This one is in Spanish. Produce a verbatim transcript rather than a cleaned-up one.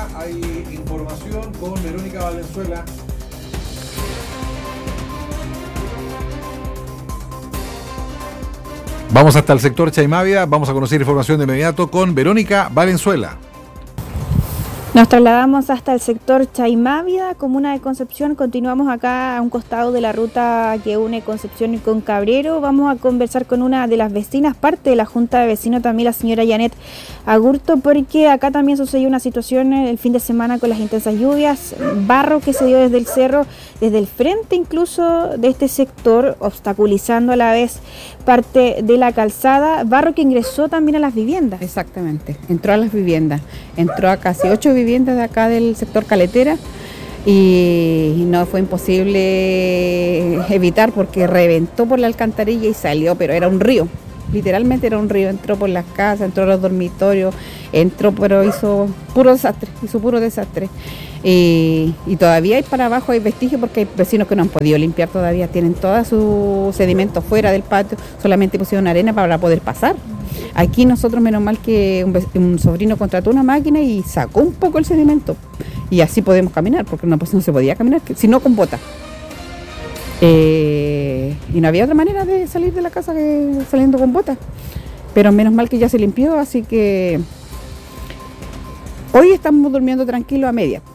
hay información con Verónica Valenzuela. Vamos hasta el sector Chaimávida, vamos a conocer información de inmediato con Verónica Valenzuela. Nos trasladamos hasta el sector Chaimávida, comuna de Concepción. Continuamos acá a un costado de la ruta que une Concepción con Cabrero. Vamos a conversar con una de las vecinas, parte de la Junta de Vecinos, también la señora Janet Agurto, porque acá también sucedió una situación el fin de semana con las intensas lluvias, barro que se dio desde el cerro, desde el frente incluso de este sector, obstaculizando a la vez parte de la calzada, barro que ingresó también a las viviendas. Exactamente, entró a las viviendas, entró a casi ocho viviendas de acá del sector Caletera y no fue imposible evitar porque reventó por la alcantarilla y salió, pero era un río, literalmente era un río, entró por las casas, entró a los dormitorios, entró, pero hizo puro desastre, hizo puro desastre. Y, y todavía hay para abajo, hay vestigios porque hay vecinos que no han podido limpiar todavía, tienen todo su sedimento fuera del patio, solamente pusieron arena para poder pasar. Aquí nosotros, menos mal que un, un sobrino contrató una máquina y sacó un poco el sedimento y así podemos caminar, porque no, pues no se podía caminar, sino con botas. Eh, y no había otra manera de salir de la casa que saliendo con botas, pero menos mal que ya se limpió, así que hoy estamos durmiendo tranquilos a media,